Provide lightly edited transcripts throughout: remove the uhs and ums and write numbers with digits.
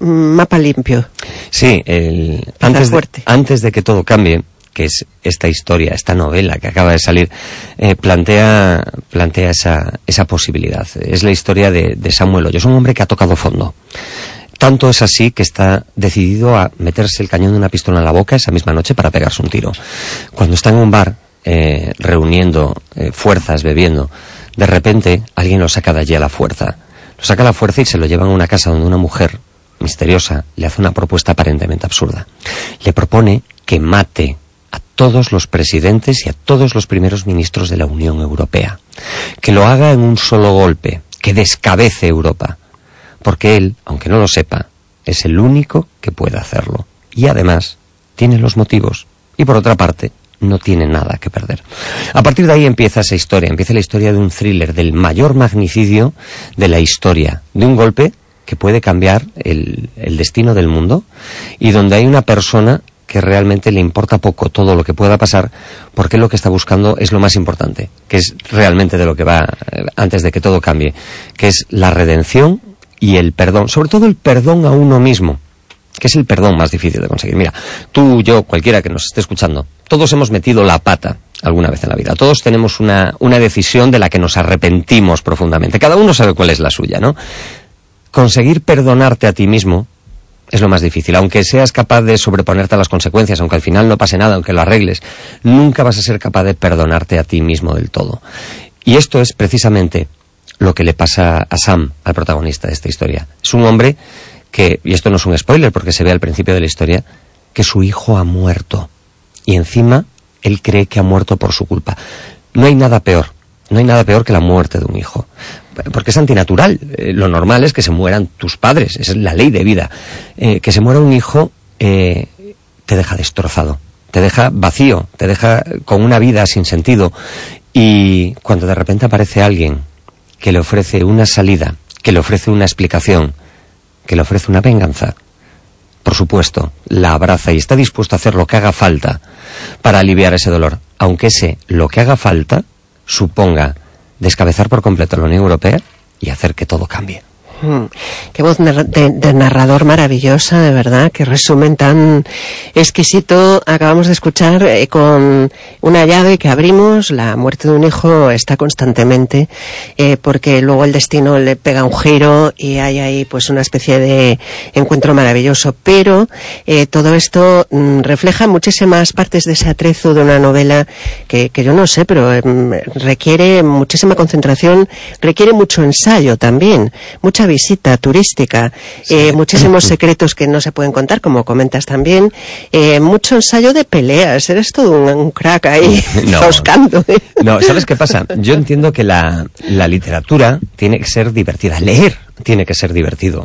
mapa limpio. Sí, antes de que todo cambie, que es esta historia, esta novela que acaba de salir, plantea esa posibilidad. Es la historia de Samuel Hoyos, un hombre que ha tocado fondo. Tanto es así que está decidido a meterse el cañón de una pistola en la boca esa misma noche para pegarse un tiro. Cuando está en un bar, reuniendo fuerzas, bebiendo, de repente alguien lo saca de allí a la fuerza. Lo saca a la fuerza y se lo llevan a una casa donde una mujer misteriosa le hace una propuesta aparentemente absurda. Le propone que mate a todos los presidentes y a todos los primeros ministros de la Unión Europea. Que lo haga en un solo golpe, que descabece Europa. Porque él, aunque no lo sepa, es el único que puede hacerlo. Y además, tiene los motivos. Y por otra parte, no tiene nada que perder. A partir de ahí empieza esa historia. Empieza la historia de un thriller, del mayor magnicidio de la historia. De un golpe que puede cambiar el destino del mundo. Y donde hay una persona que realmente le importa poco todo lo que pueda pasar, porque lo que está buscando es lo más importante. Que es realmente de lo que va antes de que todo cambie. Que es la redención y el perdón, sobre todo el perdón a uno mismo, que es el perdón más difícil de conseguir. Mira, tú, yo, cualquiera que nos esté escuchando, todos hemos metido la pata alguna vez en la vida. Todos tenemos una decisión de la que nos arrepentimos profundamente. Cada uno sabe cuál es la suya, ¿no? Conseguir perdonarte a ti mismo es lo más difícil. Aunque seas capaz de sobreponerte a las consecuencias, aunque al final no pase nada, aunque lo arregles, nunca vas a ser capaz de perdonarte a ti mismo del todo. Y esto es precisamente lo que le pasa a Sam, al protagonista de esta historia. Es un hombre que, y esto no es un spoiler porque se ve al principio de la historia, que su hijo ha muerto. Y encima, él cree que ha muerto por su culpa. No hay nada peor que la muerte de un hijo. Porque es antinatural. Lo normal es que se mueran tus padres. Esa es la ley de vida. Que se muera un hijo te deja destrozado. Te deja vacío. Te deja con una vida sin sentido. Y cuando de repente aparece alguien que le ofrece una salida, que le ofrece una explicación, que le ofrece una venganza, por supuesto, la abraza y está dispuesto a hacer lo que haga falta para aliviar ese dolor, aunque lo que haga falta suponga descabezar por completo la Unión Europea y hacer que todo cambie. Qué voz de narrador maravillosa, de verdad, qué resumen tan exquisito acabamos de escuchar, con una llave que abrimos. La muerte de un hijo está constantemente, porque luego el destino le pega un giro y hay ahí pues una especie de encuentro maravilloso, pero todo esto refleja muchísimas partes de ese atrezo de una novela que yo no sé, pero requiere muchísima concentración, requiere mucho ensayo también, mucha visita turística, sí. Muchísimos secretos que no se pueden contar, como comentas también, mucho ensayo de peleas. Eres todo un crack ahí, buscando. No, ¿sabes qué pasa? Yo entiendo que la literatura tiene que ser divertida, leer tiene que ser divertido.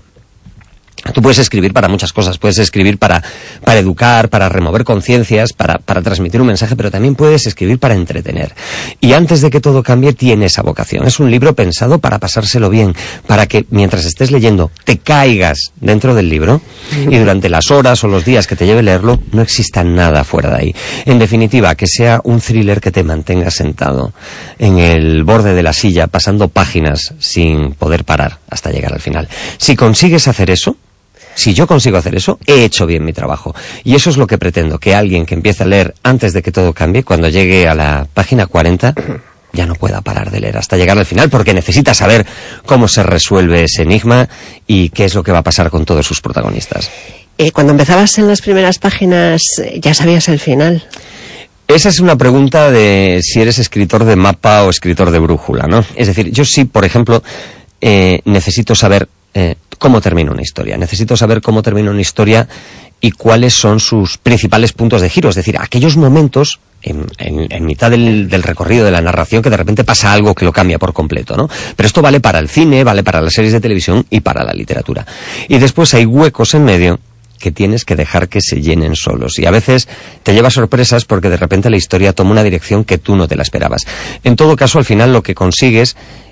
Tú puedes escribir para muchas cosas, puedes escribir para educar, para remover conciencias, para transmitir un mensaje, pero también puedes escribir para entretener. Y antes de que todo cambie, tiene esa vocación. Es un libro pensado para pasárselo bien, para que mientras estés leyendo te caigas dentro del libro y durante las horas o los días que te lleve leerlo no exista nada fuera de ahí. En definitiva, que sea un thriller que te mantenga sentado en el borde de la silla, pasando páginas sin poder parar hasta llegar al final. Si consigues hacer eso, si yo consigo hacer eso, he hecho bien mi trabajo. Y eso es lo que pretendo, que alguien que empiece a leer antes de que todo cambie, cuando llegue a la página 40, ya no pueda parar de leer hasta llegar al final, porque necesita saber cómo se resuelve ese enigma y qué es lo que va a pasar con todos sus protagonistas. Cuando empezabas en las primeras páginas, ¿ya sabías el final? Esa es una pregunta de si eres escritor de mapa o escritor de brújula, ¿no? Es decir, yo sí, por ejemplo, necesito saber cómo termina una historia. Necesito saber cómo termina una historia y cuáles son sus principales puntos de giro. Es decir, aquellos momentos en mitad del recorrido de la narración que de repente pasa algo que lo cambia por completo, ¿no? Pero esto vale para el cine, vale para las series de televisión y para la literatura. Y después hay huecos en medio que tienes que dejar que se llenen solos. Y a veces te lleva sorpresas porque de repente la historia toma una dirección que tú no te la esperabas. En todo caso, al final lo que consigues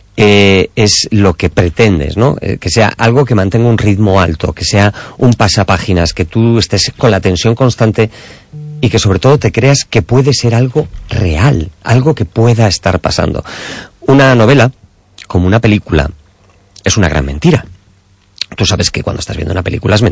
es lo que pretendes, ¿no? Que sea algo que mantenga un ritmo alto, que sea un pasapáginas, que tú estés con la tensión constante y que sobre todo te creas que puede ser algo real, algo que pueda estar pasando. Una novela, como una película, es una gran mentira. Tú sabes que cuando estás viendo una película es mentira.